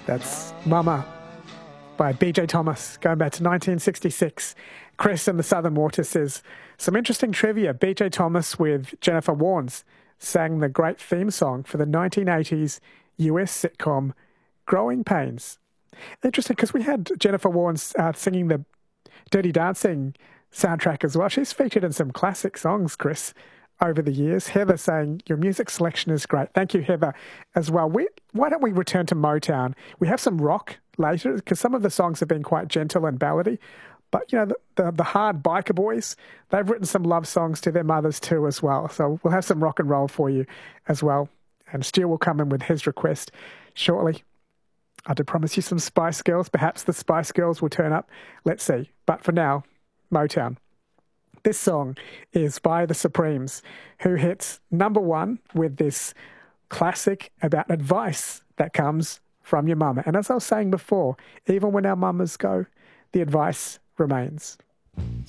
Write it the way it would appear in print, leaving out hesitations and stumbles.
That's Mama by BJ Thomas, going back to 1966. Chris in the Southern Water says, some interesting trivia. BJ Thomas with Jennifer Warnes sang the great theme song for the 1980s US sitcom Growing Pains. Interesting, because we had Jennifer Warnes singing the Dirty Dancing soundtrack as well. She's featured in some classic songs, Chris, over the years. Heather saying, your music selection is great. Thank you, Heather, as well. Why don't we return to Motown? We have some rock later, because some of the songs have been quite gentle and ballady. But, you know, the hard biker boys, they've written some love songs to their mothers too as well. So we'll have some rock and roll for you as well. And Stu will come in with his request shortly. I did promise you some Spice Girls. Perhaps the Spice Girls will turn up. Let's see. But for now, Motown. This song is by the Supremes, who hits number one with this classic about advice that comes from your mama. And as I was saying before, even when our mamas go, the advice remains.